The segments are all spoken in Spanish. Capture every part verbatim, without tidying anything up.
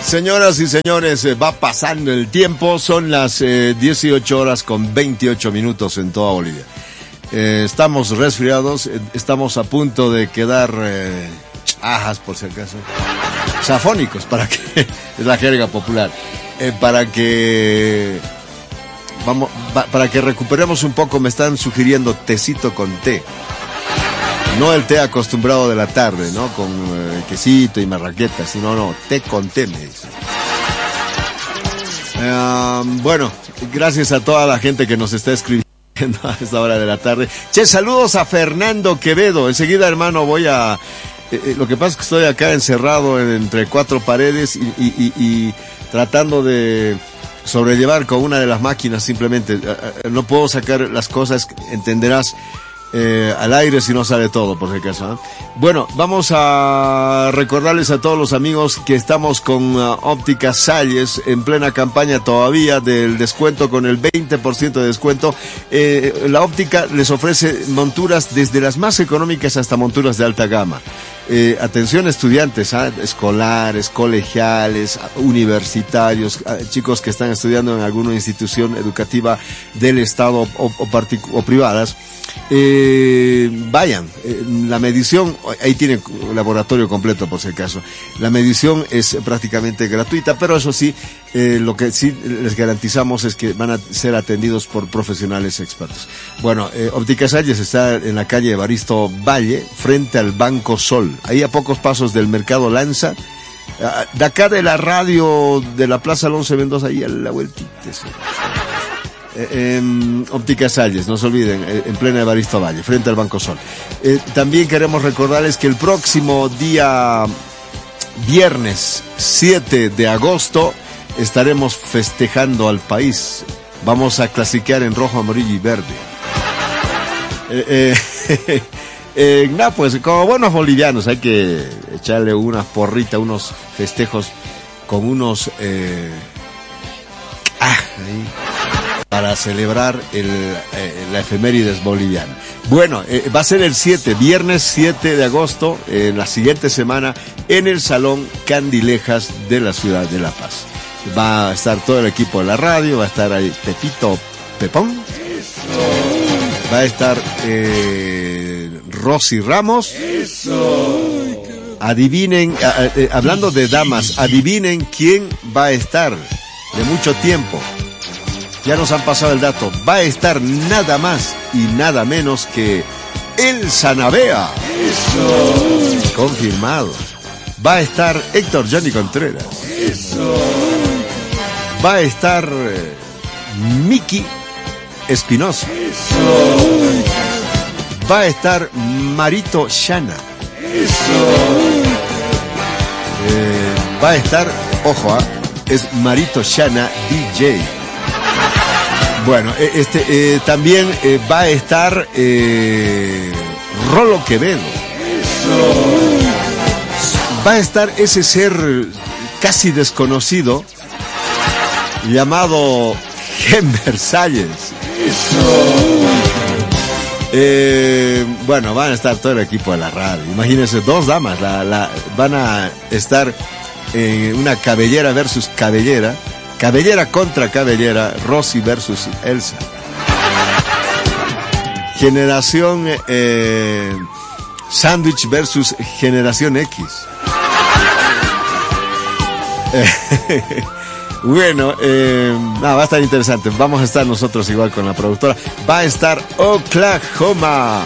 Señoras y señores, eh, va pasando el tiempo, son las eh, dieciocho horas con veintiocho minutos en toda Bolivia. Eh, estamos resfriados, eh, estamos a punto de quedar eh, ajas, por si acaso, safónicos, para que, es la jerga popular, eh, para que, vamos, va, para que recuperemos un poco. Me están sugiriendo tecito con té. No el té acostumbrado de la tarde, ¿no? Con eh, quesito y marraqueta, sino, no, té con té, me dice. Uh, bueno, gracias a toda la gente que nos está escribiendo a esta hora de la tarde. Che, saludos a Fernando Quevedo. Enseguida, hermano, voy a... Eh, lo que pasa es que estoy acá encerrado en, entre cuatro paredes y, y, y, y tratando de sobrellevar con una de las máquinas simplemente. Uh, no puedo sacar las cosas, entenderás. Eh, al aire si no sale todo, por si acaso, ¿eh? Bueno, vamos a recordarles a todos los amigos que estamos con uh, Óptica Salles en plena campaña todavía del descuento con el veinte por ciento de descuento. Eh, la óptica les ofrece monturas desde las más económicas hasta monturas de alta gama. Eh, atención estudiantes, ¿eh? Escolares, colegiales, universitarios, eh, chicos que están estudiando en alguna institución educativa del Estado o, o, particu- o privadas. Eh, vayan, eh, la medición, ahí tienen laboratorio completo por si acaso. La medición es prácticamente gratuita, pero eso sí, eh, lo que sí les garantizamos es que van a ser atendidos por profesionales expertos. Bueno, eh, Óptica Salles está en la calle Evaristo Valle, frente al Banco Sol, ahí a pocos pasos del Mercado Lanza, de acá de la radio de la Plaza Alonso Mendoza, ahí a la vueltita. Eh, eh, Óptica Salles, no se olviden, eh, en plena Evaristo Valle, frente al Banco Sol. Eh, también queremos recordarles que el próximo día viernes siete de agosto estaremos festejando al país. Vamos a clasiquear en rojo, amarillo y verde. Eh, eh, eh, nah, pues como buenos bolivianos hay que echarle unas porritas, unos festejos con unos... Eh, ah, ahí. Para celebrar el, eh, la efemérides boliviana. Bueno, eh, va a ser el siete, viernes siete de agosto, en eh, la siguiente semana, en el Salón Candilejas de la ciudad de La Paz. Va a estar todo el equipo de la radio, va a estar ahí Pepito Pepón, va a estar eh, Rosy Ramos. Adivinen, eh, eh, hablando de damas, adivinen quién va a estar de mucho tiempo. Ya nos han pasado el dato. Va a estar nada más y nada menos que Elsa Navea. Eso. Confirmado. Va a estar Héctor Johnny Contreras. Eso. Va a estar eh, Miki Espinosa. Eso. Va a estar Marito Shana. Eso. Eh, va a estar, ojo, ¿eh? Es Marito Shana D J. Bueno, este eh, también eh, va a estar eh, Rolo Quevedo. Eso. Va a estar ese ser casi desconocido llamado Gember Salles. Eh, bueno, van a estar todo el equipo de la radio. Imagínense, dos damas. La, la, van a estar en una cabellera versus cabellera. Cabellera contra cabellera, Rosy versus Elsa. Generación eh, Sándwich versus Generación X. Eh, bueno, eh, nada, va a estar interesante. Vamos a estar nosotros igual con la productora. Va a estar Oklahoma.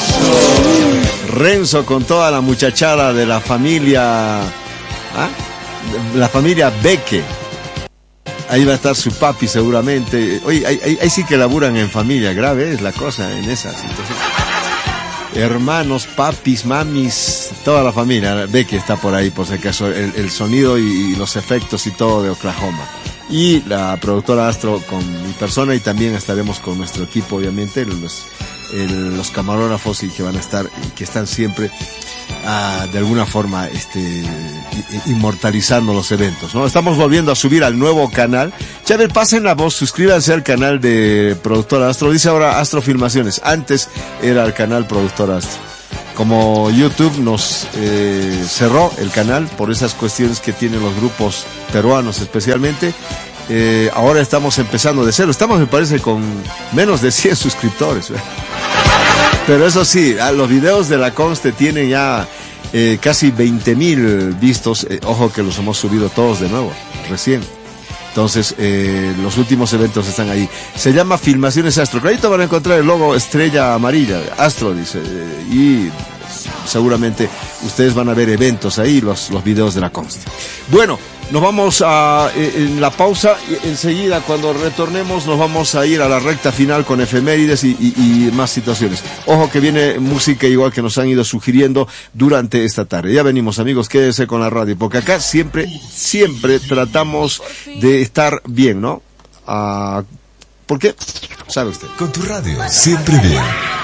Renzo con toda la muchachada de la familia, ¿ah? La familia Beque. Ahí va a estar su papi seguramente. Oye, ahí, ahí, ahí sí que laburan en familia, grave es la cosa en esas. Entonces, hermanos, papis, mamis, toda la familia. Ve que está por ahí, por si acaso, el, el sonido y, y los efectos y todo de Oklahoma. Y la productora Astro con mi persona, y también estaremos con nuestro equipo, obviamente, los, el, los camarógrafos y que van a estar, y que están siempre Uh, de alguna forma este inmortalizando los eventos, ¿no? Estamos volviendo a subir al nuevo canal. Chévere, pasen la voz, suscríbanse al canal de Productora Astro. Dice ahora Astro Filmaciones. Antes era el canal Productora Astro. como YouTube nos eh, cerró el canal por esas cuestiones que tienen los grupos peruanos especialmente, eh, ahora estamos empezando de cero. Estamos, me parece, con menos de cien suscriptores. Pero eso sí, los videos de la Conste tienen ya eh, casi veinte mil vistos. Eh, ojo que los hemos subido todos de nuevo, recién. Entonces, eh, los últimos eventos están ahí. Se llama Filmaciones Astro. Clarito van a encontrar el logo estrella amarilla, Astro, dice. Eh, y seguramente ustedes van a ver eventos ahí, los, los videos de la Conste. Bueno, nos vamos a eh, en la pausa. Enseguida, cuando retornemos, nos vamos a ir a la recta final con efemérides y, y, y más situaciones. Ojo que viene música igual que nos han ido sugiriendo durante esta tarde. Ya venimos, amigos, quédense con la radio, porque acá siempre, siempre tratamos de estar bien, ¿no? Ah, ¿por qué? ¿Sabe usted? Con tu radio, siempre bien.